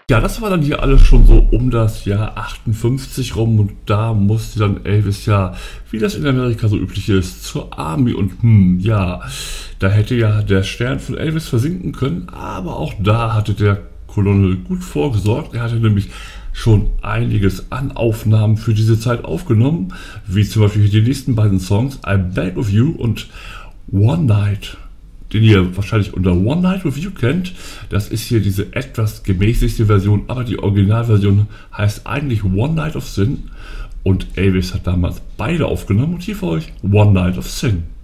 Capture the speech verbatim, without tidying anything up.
Ja, das war dann hier alles schon so um das Jahr achtundfünfzig rum und da musste dann Elvis ja, wie das in Amerika so üblich ist, zur Army und hm, ja, da hätte ja der Stern von Elvis versinken können, aber auch da hatte der Colonel gut vorgesorgt. Er hatte nämlich schon einiges an Aufnahmen für diese Zeit aufgenommen, wie zum Beispiel die nächsten beiden Songs I Beg of You und One Night, den ihr wahrscheinlich unter One Night with You kennt. Das ist hier diese etwas gemäßigte Version, aber die Originalversion heißt eigentlich One Night of Sin und Elvis hat damals beide aufgenommen und hier für euch One Night of Sin.